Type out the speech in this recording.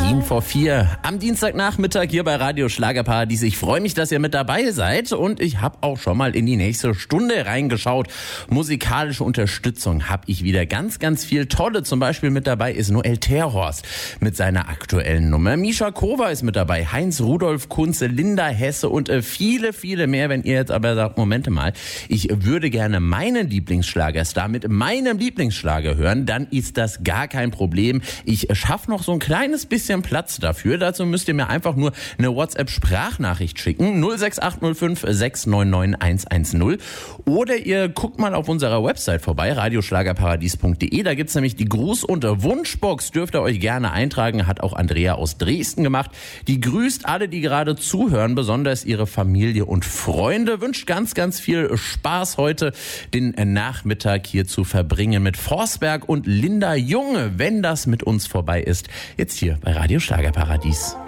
10 vor 4 am Dienstagnachmittag hier bei Radio Schlagerparadies. Ich freue mich, dass ihr mit dabei seid und ich habe auch schon mal in die nächste Stunde reingeschaut. Musikalische Unterstützung habe ich wieder ganz, ganz viel tolle. Zum Beispiel mit dabei ist Noel Terhorst mit seiner aktuellen Nummer. Misha Kova ist mit dabei, Heinz Rudolf Kunze, Linda Hesse und viele, viele mehr. Wenn ihr jetzt aber sagt, Momente mal, ich würde gerne meinen Lieblingsschlagerstar mit meinem Lieblingsschlager hören, dann ist das gar kein Problem. Ich schaffe noch so ein kleines bisschen Platz dafür. Dazu müsst ihr mir einfach nur eine WhatsApp-Sprachnachricht schicken. 06805 699 110. Oder ihr guckt mal auf unserer Website vorbei, radioschlagerparadies.de. Da gibt's nämlich die Gruß- und Wunschbox. Dürft ihr euch gerne eintragen. Hat auch Andrea aus Dresden gemacht. Die grüßt alle, die gerade zuhören, besonders ihre Familie und Freunde. Wünscht ganz, ganz viel Spaß heute, den Nachmittag hier zu verbringen mit Forsberg und Linda Junge, wenn das mit uns vorbei ist. Jetzt hier bei Radio Schlagerparadies.